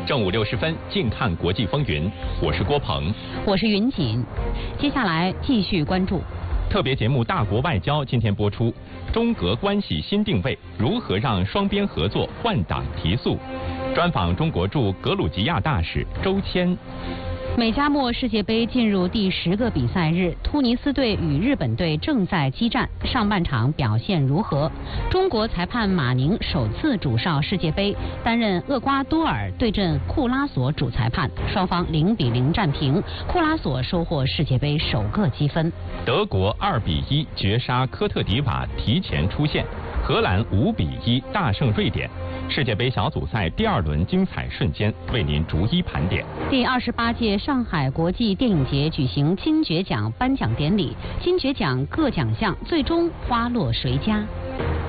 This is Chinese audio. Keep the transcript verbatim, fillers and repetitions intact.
正午六十分，静看国际风云，我是郭鹏， 我是云锦。接下来继续关注特别节目《大国外交》，今天播出中俄关系新定位，如何让双边合作换挡提速？专访中国驻格鲁吉亚大使周谦。 美加墨世界杯进入第十个比赛日，突尼斯队与日本队正在激战，上半场表现如何？中国裁判马宁首次主哨世界杯，担任厄瓜多尔对阵库拉索主裁判，双方零比零战平，库拉索收获世界杯首个积分。 德国二比一绝杀科特迪瓦，提前出线。荷兰五比一大胜瑞典。世界杯小组赛第二轮精彩瞬间，为您逐一盘点。第二十八届上海国际电影节举行金爵奖颁奖典礼，金爵奖各奖项最终花落谁家？